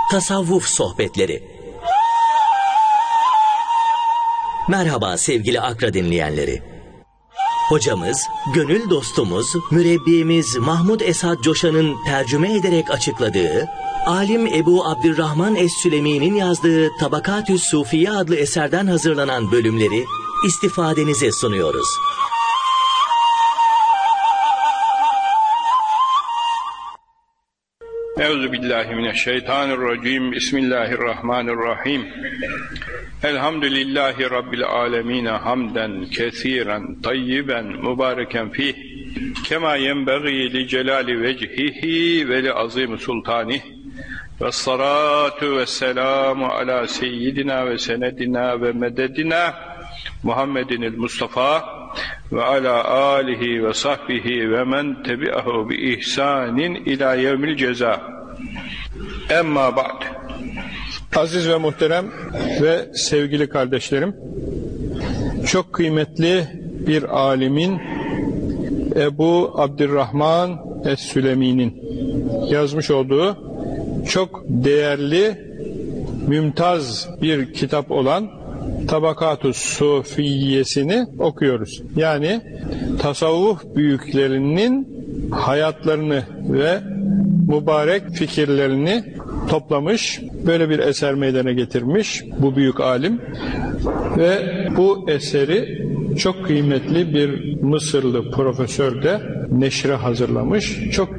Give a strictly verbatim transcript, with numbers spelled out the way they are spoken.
Tasavvuf Sohbetleri. Merhaba sevgili Akra dinleyenleri. Hocamız, gönül dostumuz, mürebbiyemiz Mahmud Esad Coşan'ın tercüme ederek açıkladığı, alim Ebu Abdurrahman Es-Sülemi'nin yazdığı Tabakatü's Sufiye adlı eserden hazırlanan bölümleri istifadenize sunuyoruz. Euzubillahimineşşeytanirracim. Bismillahirrahmanirrahim. Elhamdülillahi Rabbil alemin. Hamden kesiren, tayyiben, mübareken fih. Kema yenbeği li celali vecihihi ve li azim sultanih. Vessalatu vesselamu ala seyyidina ve senedina ve mededina Muhammedinil Mustafa ve ala alihi ve sahbihi ve men tebi'ahu bi ihsanin ila yevmil ceza. Emma ba'd. Aziz ve muhterem ve sevgili kardeşlerim, çok kıymetli bir alimin, Ebu Abdurrahman Es-Sülemi'nin yazmış olduğu çok değerli, mümtaz bir kitap olan Tabakatü's Sufiyesini okuyoruz. Yani tasavvuf büyüklerinin hayatlarını ve mübarek fikirlerini toplamış, böyle bir eser meydana getirmiş bu büyük alim ve bu eseri çok kıymetli bir Mısırlı profesör de neşre hazırlamış. Çok